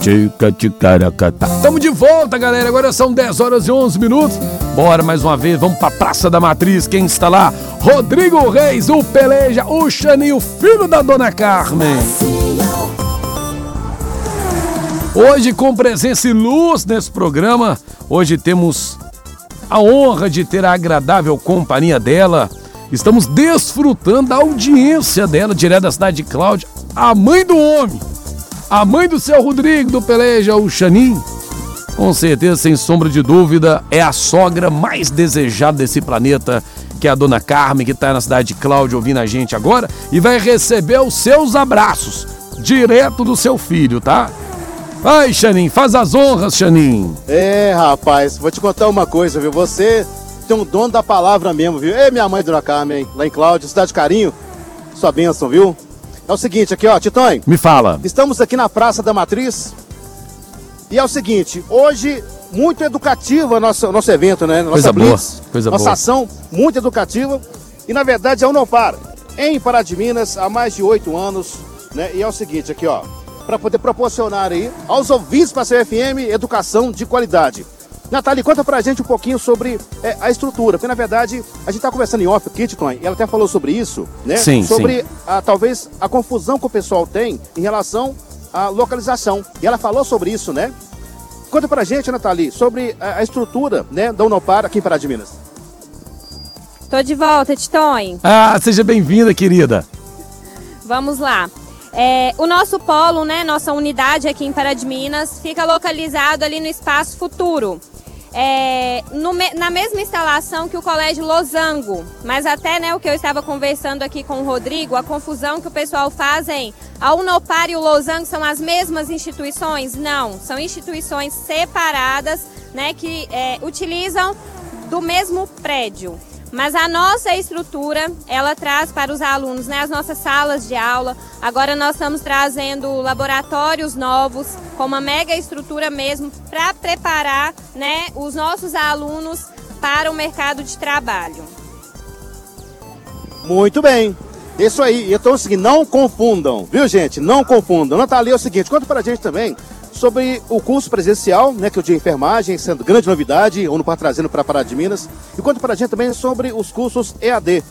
Estamos de volta, galera. Agora são 10 horas e 11 minutos. Bora mais uma vez, vamos pra Praça da Matriz. Quem está lá? Rodrigo Reis, o Peleja, o Xaninho, filho da Dona Carmen. Hoje, com presença e luz nesse programa, hoje temos a honra de ter a agradável companhia dela. Estamos desfrutando da audiência dela, direto da cidade de Cláudia, a mãe do homem, a mãe do seu Rodrigo, do Peleja, o Xaninho. Com certeza, sem sombra de dúvida, é a sogra mais desejada desse planeta, que é a Dona Carmen, que está na cidade de Cláudia ouvindo a gente agora e vai receber os seus abraços, direto do seu filho, tá? Vai, Xaninho, faz as honras, Xaninho. Rapaz, vou te contar uma coisa, viu? Você tem um dono da palavra mesmo, viu? Minha mãe, Dona Carmen, lá em Cláudia, cidade de Carinho, sua bênção, viu? É o seguinte, aqui ó, Titonho. Me fala. Estamos aqui na Praça da Matriz e é o seguinte, hoje muito educativa nosso evento, né? Nossa Blitz, nossa ação muito educativa e na verdade é o Unopar, em Pará de Minas, há mais de 8 anos, né? E é o seguinte, aqui ó, para poder proporcionar aí aos ouvintes da CFM educação de qualidade. Natália, conta pra gente um pouquinho sobre a estrutura, porque na verdade a gente tá conversando em off aqui, Titon, e ela até falou sobre isso, né? Sim, sobre talvez a confusão que o pessoal tem em relação à localização. E ela falou sobre isso, né? Conta pra gente, Natália, sobre a estrutura, né, da Unopar aqui em Pará de Minas. Tô de volta, Titon. Seja bem-vinda, querida. Vamos lá. O nosso polo, né, nossa unidade aqui em Pará de Minas, fica localizado ali no Espaço Futuro. Na mesma instalação que o Colégio Losango, mas até, né, o que eu estava conversando aqui com o Rodrigo, a confusão que o pessoal fazem, a Unopar e o Losango são as mesmas instituições? Não, são instituições separadas, né, que utilizam do mesmo prédio. Mas a nossa estrutura, ela traz para os alunos, né, as nossas salas de aula. Agora nós estamos trazendo laboratórios novos, com uma mega estrutura mesmo, para preparar, né, os nossos alunos para o mercado de trabalho. Muito bem. Isso aí. Então é o seguinte, não confundam, viu, gente? Não confundam. Natália, é o seguinte, conta para a gente também sobre o curso presencial, né, que é o de enfermagem, sendo grande novidade, o Unopar trazendo para Pará de Minas. E conta para a gente também sobre os cursos EAD.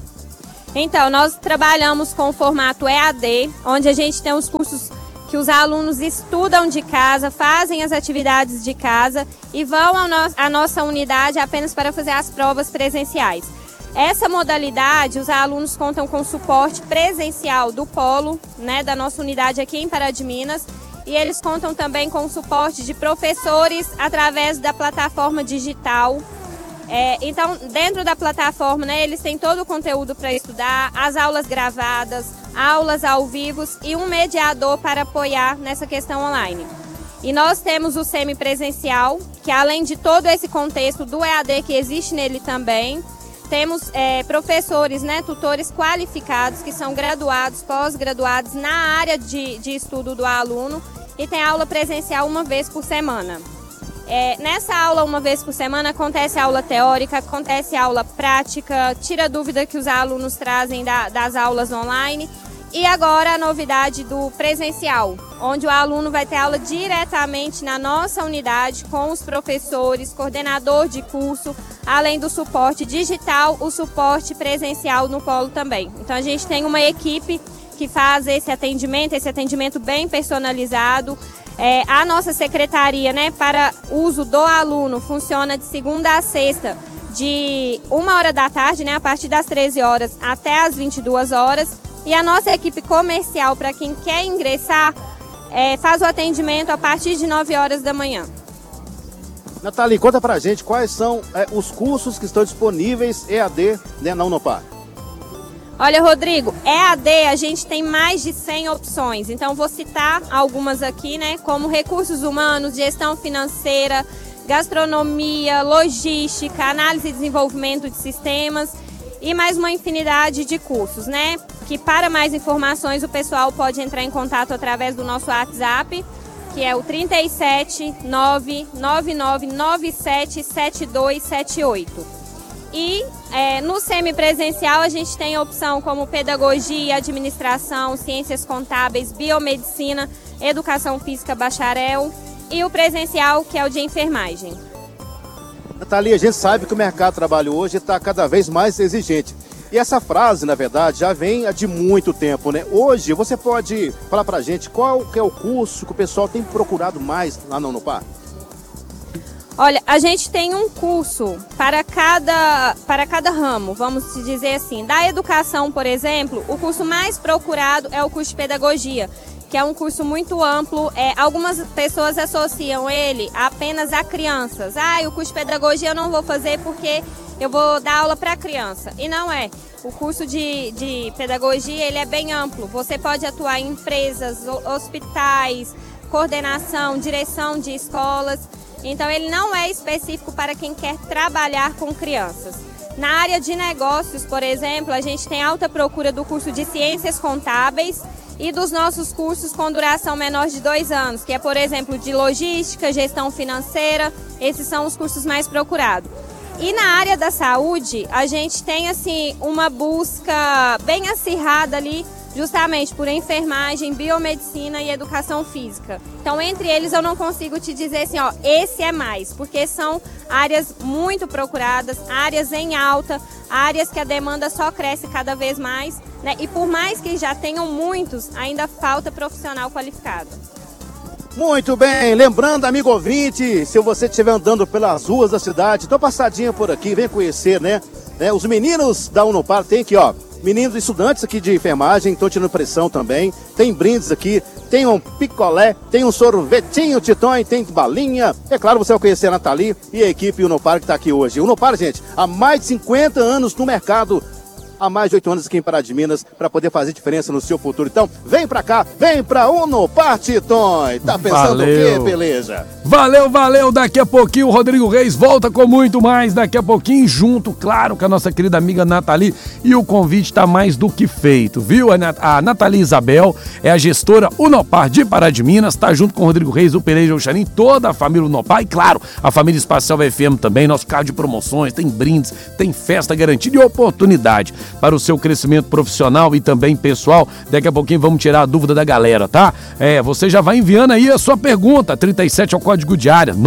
Então, nós trabalhamos com o formato EAD, onde a gente tem os cursos que os alunos estudam de casa, fazem as atividades de casa e vão à nossa unidade apenas para fazer as provas presenciais. Essa modalidade, os alunos contam com suporte presencial do polo, né, da nossa unidade aqui em Pará de Minas. E eles contam também com o suporte de professores através da plataforma digital. Então, dentro da plataforma, né, eles têm todo o conteúdo para estudar, as aulas gravadas, aulas ao vivo e um mediador para apoiar nessa questão online. E nós temos o semipresencial, que além de todo esse contexto do EAD que existe nele também, temos professores, né, tutores qualificados que são graduados, pós-graduados na área de estudo do aluno e tem aula presencial uma vez por semana. Nessa aula uma vez por semana acontece aula teórica, acontece aula prática, tira dúvida que os alunos trazem das aulas online. E agora a novidade do presencial, onde o aluno vai ter aula diretamente na nossa unidade com os professores, coordenador de curso, além do suporte digital, o suporte presencial no polo também. Então a gente tem uma equipe que faz esse atendimento bem personalizado. A nossa secretaria, né, para uso do aluno funciona de segunda a sexta, de 1h da tarde, né, a partir das 13 horas até as 22 horas. E a nossa equipe comercial, para quem quer ingressar, faz o atendimento a partir de 9 horas da manhã. Natália, conta pra gente quais são os cursos que estão disponíveis EAD, né, na Unopar. Olha, Rodrigo, EAD a gente tem mais de 100 opções. Então vou citar algumas aqui, né, como recursos humanos, gestão financeira, gastronomia, logística, análise e desenvolvimento de sistemas e mais uma infinidade de cursos, né? Que para mais informações o pessoal pode entrar em contato através do nosso WhatsApp, que é o 37999977278. E no semipresencial a gente tem a opção como pedagogia, administração, ciências contábeis, biomedicina, educação física bacharel e o presencial, que é o de enfermagem. Nathalie, a gente sabe que o mercado de trabalho hoje está cada vez mais exigente. E essa frase, na verdade, já vem de muito tempo, né? Hoje, você pode falar pra gente qual que é o curso que o pessoal tem procurado mais lá no Unopar? Olha, a gente tem um curso para cada ramo, vamos dizer assim. Da educação, por exemplo, o curso mais procurado é o curso de pedagogia, que é um curso muito amplo. Algumas pessoas associam ele apenas a crianças. O curso de pedagogia eu não vou fazer porque eu vou dar aula para criança. E não é. O curso de pedagogia ele é bem amplo. Você pode atuar em empresas, hospitais, coordenação, direção de escolas. Então ele não é específico para quem quer trabalhar com crianças. Na área de negócios, por exemplo, a gente tem alta procura do curso de ciências contábeis e dos nossos cursos com duração menor de 2 anos, que é, por exemplo, de logística, gestão financeira. Esses são os cursos mais procurados. E na área da saúde, a gente tem assim uma busca bem acirrada ali, justamente por enfermagem, biomedicina e educação física. Então, entre eles, eu não consigo te dizer assim, esse é mais, porque são áreas muito procuradas, áreas em alta, áreas que a demanda só cresce cada vez mais, né? E por mais que já tenham muitos, ainda falta profissional qualificado. Muito bem, lembrando, amigo ouvinte, se você estiver andando pelas ruas da cidade, dá uma passadinha por aqui, vem conhecer, né? Os meninos da Unopar tem aqui, meninos estudantes aqui de enfermagem, estão tirando pressão também, tem brindes aqui, tem um picolé, tem um sorvetinho Titon, tem balinha. É claro, você vai conhecer a Nathalie e a equipe Unopar que está aqui hoje. Unopar, gente, há mais de 50 anos no mercado, há mais de 8 anos aqui em Pará de Minas, para poder fazer diferença no seu futuro. Então, vem pra cá, vem pra Unopar, Titon. Tá pensando o quê, beleza? Valeu. Daqui a pouquinho o Rodrigo Reis volta com muito mais. Daqui a pouquinho, junto, claro, com a nossa querida amiga Nathalie. E o convite tá mais do que feito, viu? A Nathalie Isabel é a gestora Unopar de Pará de Minas. Tá junto com o Rodrigo Reis, o Peleja, o Xarim, toda a família Unopar. E, claro, a família Espacial FM também. Nosso carro de promoções, tem brindes, tem festa garantida e oportunidade para o seu crescimento profissional e também pessoal. Daqui a pouquinho vamos tirar a dúvida da galera, tá? Você já vai enviando aí a sua pergunta. 37 é o código de área,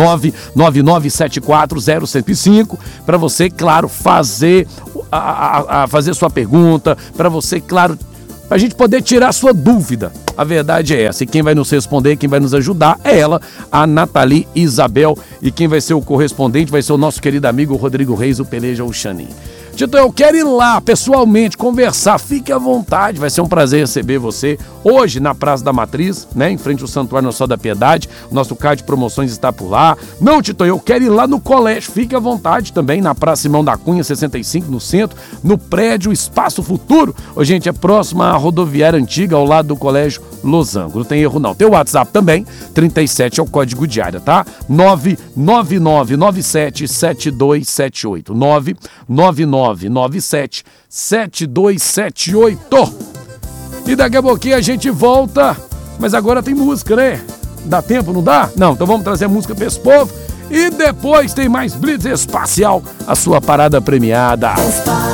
999740105, para você, claro, fazer fazer sua pergunta, para você, claro, pra gente poder tirar a sua dúvida. A verdade é essa, e quem vai nos responder, quem vai nos ajudar é ela, a Nathalie Isabel, e quem vai ser o correspondente vai ser o nosso querido amigo Rodrigo Reis, o Peleja, o Xanin. Tito, eu quero ir lá pessoalmente conversar, fique à vontade, vai ser um prazer receber você hoje na Praça da Matriz, né, em frente ao Santuário Nossa Senhora da Piedade. O nosso carro de promoções está por lá. Não, Tito, eu quero ir lá no colégio, fique à vontade também, na Praça Simão da Cunha 65, no centro, no prédio Espaço Futuro. Ô, gente, é próximo à rodoviária antiga, ao lado do Colégio Losango, não tem erro não. Tem o WhatsApp também, 37 é o código de área, tá? 999977278, 999977278. E daqui a pouquinho a gente volta, mas agora tem música, né? Dá tempo, não dá? Não, então vamos trazer música pra esse povo. E depois tem mais Blitz Espacial, a sua parada premiada.